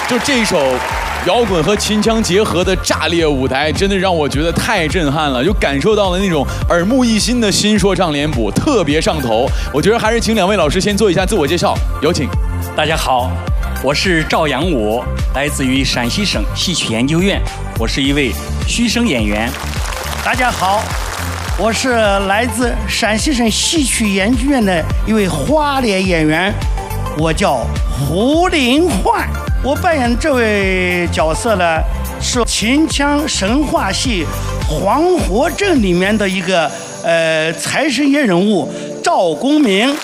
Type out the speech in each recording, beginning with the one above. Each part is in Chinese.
就这一首摇滚和秦腔结合的炸裂舞台，真的让我觉得太震撼了，就感受到了那种耳目一新的新说唱脸谱，特别上头。我觉得还是请两位老师先做一下自我介绍，有请。 大家好，我是赵阳武，来自于陕西省戏曲研究院，我是一位虚声演员。 大家好，我是来自陕西省戏曲研究院的一位花脸演员，我叫胡林焕。我扮演这位角色呢，是秦腔神话戏《黄河镇》里面的一个财神爷人物赵公明。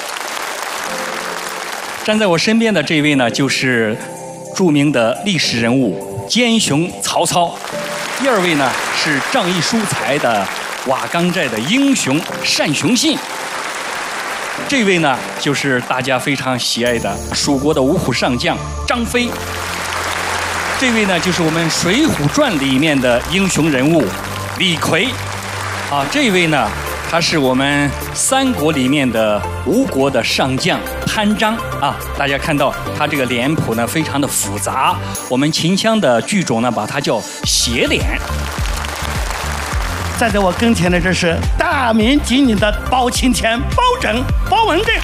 站在我身边的这位呢，就是著名的历史人物奸雄曹操。第二位呢是仗义疏财的瓦岗寨的英雄单雄信。这位呢就是大家非常喜爱的蜀国的五虎上将张飞。这位呢就是我们《水浒传》里面的英雄人物李逵。这位呢他是我们三国里面的吴国的上将潘璋大家看到他这个脸谱呢非常的复杂，我们秦腔的剧种呢把它叫斜脸。 站在我跟前的这是大名鼎鼎的包青天包拯包文正。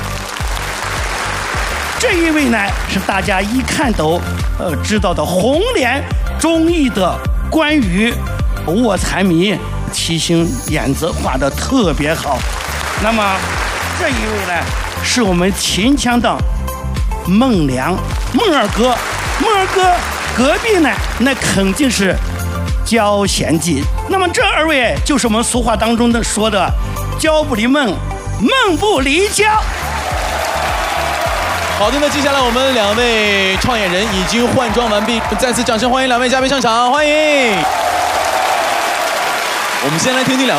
这一位呢是大家一看都知道的红脸忠义的关羽卧蚕迷，七星眼子画得特别好。那么这一位呢是我们秦腔的孟良孟二哥。孟二哥隔壁呢那肯定是焦贤弟。那么这二位就是我们俗话当中的说的焦不离孟，孟不离焦。 好的，那接下来我们两位创演人已经换装完毕，再次掌声欢迎两位嘉宾上场，欢迎。我们先来听听两位